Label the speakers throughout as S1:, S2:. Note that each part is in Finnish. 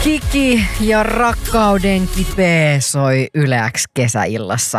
S1: Kiki ja Rakkauden kipeä soi Yle X kesäillassa.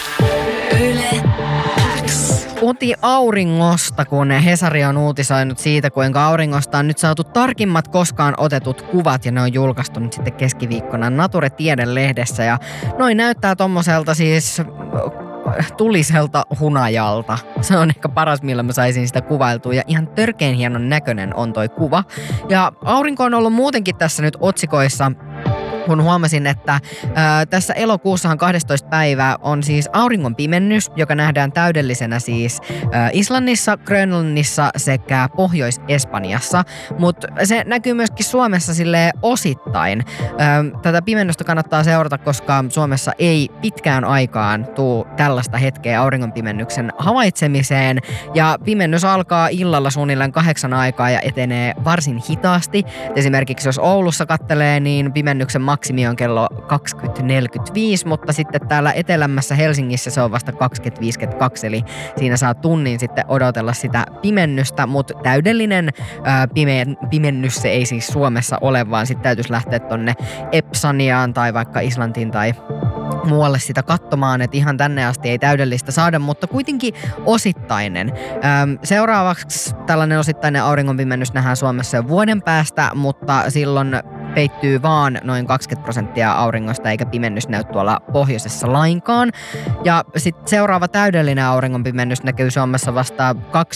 S1: Yle X. Puhuttiin auringosta, kun Hesari on uutisoinut siitä, kuinka auringosta on nyt saatu tarkimmat koskaan otetut kuvat ja ne on julkaistu nyt sitten keskiviikkona Nature-tiedelehdessä ja noin näyttää tommoselta siis tuliselta hunajalta. Se on ehkä paras, millä mä saisin sitä kuvailtua ja ihan törkeän hienon näköinen on toi kuva. Ja aurinko on ollut muutenkin tässä nyt otsikoissa, kun huomasin, että tässä elokuussahan 12. päivää on siis auringon pimennys, joka nähdään täydellisenä siis Islannissa, Grönlannissa sekä Pohjois-Espanjassa, mutta se näkyy myöskin Suomessa silleen osittain. Tätä pimennystä kannattaa seurata, koska Suomessa ei pitkään aikaan tule tällaista hetkeä auringon pimennyksen havaitsemiseen ja pimennys alkaa illalla suunnilleen 8 aikaa ja etenee varsin hitaasti. Esimerkiksi jos Oulussa kattelee, niin pimennyksen maksimi on kello 20.45, mutta sitten täällä etelämmässä Helsingissä se on vasta 20.52, eli siinä saa tunnin sitten odotella sitä pimennystä, mutta täydellinen pimennys se ei siis Suomessa ole, vaan sitten täytyisi lähteä tonne Epsaniaan tai vaikka Islantiin tai muualle sitä katsomaan, että ihan tänne asti ei täydellistä saada, mutta kuitenkin osittainen. Seuraavaksi tällainen osittainen auringonpimennys nähdään Suomessa jo vuoden päästä, mutta silloin peittyy vaan noin 20% auringosta eikä pimennys näy tuolla pohjoisessa lainkaan. Ja sitten seuraava täydellinen auringonpimennys näkyy Suomessa vasta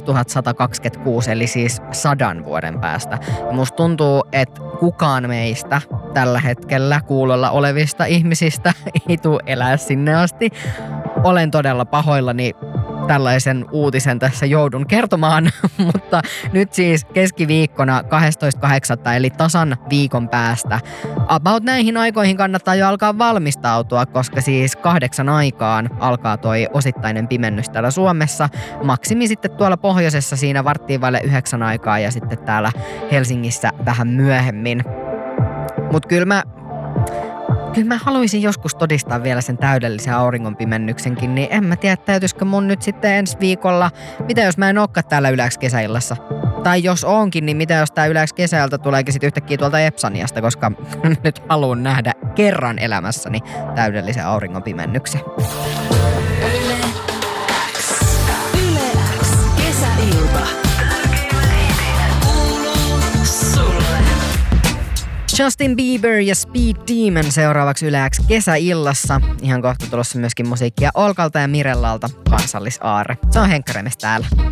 S1: 2126, eli siis 100 vuoden päästä. Ja musta tuntuu, että kukaan meistä tällä hetkellä kuulolla olevista ihmisistä ei tule elää sinne asti. Olen todella pahoillani. Tällaisen uutisen tässä joudun kertomaan, mutta nyt siis keskiviikkona 12.8. eli tasan viikon päästä. About näihin aikoihin kannattaa jo alkaa valmistautua, koska siis 8 aikaan alkaa toi osittainen pimennys täällä Suomessa. Maksimi sitten tuolla pohjoisessa siinä 8:45 aikaa ja sitten täällä Helsingissä vähän myöhemmin. Mut kyllä mä haluaisin joskus todistaa vielä sen täydellisen auringonpimennyksenkin, niin en mä tiedä, täytyisikö mun nyt sitten ensi viikolla, mitä jos mä en olekaan täällä Yle X kesäillassa? Tai jos onkin, niin mitä jos tää Yle X kesäilta tuleekin sitten yhtäkkiä tuolta Epsaniasta, koska nyt haluan nähdä kerran elämässäni täydellisen auringonpimennyksen.
S2: Yle X. Yle X kesäilta.
S1: Justin Bieber ja Speed Demon seuraavaksi Yle X kesäillassa. Ihan kohta tulossa myöskin musiikkia Olkalta ja Mirellalta, Kansallisaarre. Se on Henkkaremes täällä.